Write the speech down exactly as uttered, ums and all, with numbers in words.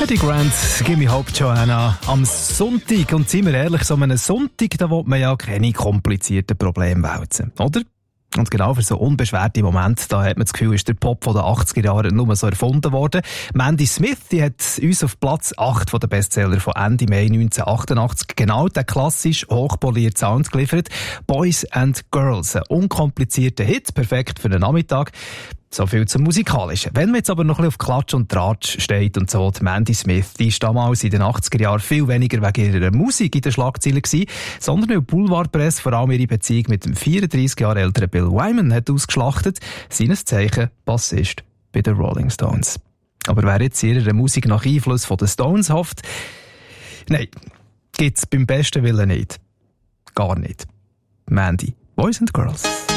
Eddie Grant, Give Me Hope, Joanna, am Sonntag. Und seien wir ehrlich, so einen Sonntag, da will man ja keine komplizierten Probleme wälzen, oder? Und genau für so unbeschwerte Momente, da hat man das Gefühl, ist der Pop von den achtziger Jahren nur so erfunden worden. Mandy Smith, die hat uns auf Platz acht von den Bestseller von Ende Mai neunzehnhundertachtundachtzig genau den klassisch hochpolierten Sound geliefert. Boys and Girls, ein unkomplizierter Hit, perfekt für den Nachmittag. So viel zum Musikalischen. Wenn man jetzt aber noch ein bisschen auf Klatsch und Tratsch steht und so, die Mandy Smith, die ist damals in den achtziger Jahren viel weniger wegen ihrer Musik in den Schlagzeilen gewesen, sondern weil die Boulevardpresse vor allem ihre Beziehung mit dem vierunddreissig Jahre älteren Bill Wyman hat ausgeschlachtet, seines Zeichen Bassist bei den Rolling Stones. Aber wer jetzt ihrer Musik nach Einfluss von den Stones hofft, nein, gibt's beim besten Willen nicht. Gar nicht. Mandy, Boys and Girls.